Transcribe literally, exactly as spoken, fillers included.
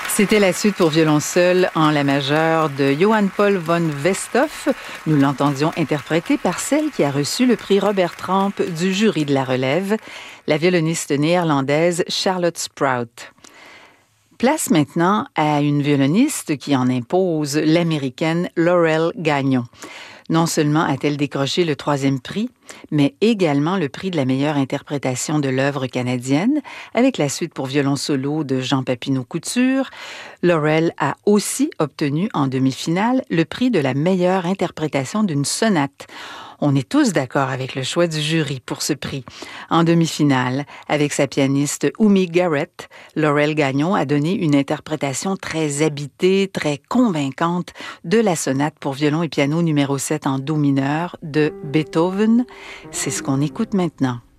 C'était la suite pour violon seul en la majeure de Johann Paul von Westhoff. Nous l'entendions interprétée par celle qui a reçu le prix Robert Tremp du jury de la relève, la violoniste néerlandaise Charlotte Sprout. Place maintenant à une violoniste qui en impose, l'américaine Laurel Gagnon. Non seulement a-t-elle décroché le troisième prix, mais également le prix de la meilleure interprétation de l'œuvre canadienne, avec la suite pour violon solo de Jean Papineau-Couture. Laurel a aussi obtenu en demi-finale le prix de la meilleure interprétation d'une sonate. On est tous d'accord avec le choix du jury pour ce prix. En demi-finale, avec sa pianiste Oumi Garrett, Laurel Gagnon a donné une interprétation très habitée, très convaincante de la sonate pour violon et piano numéro sept en do mineur de Beethoven. C'est ce qu'on écoute maintenant.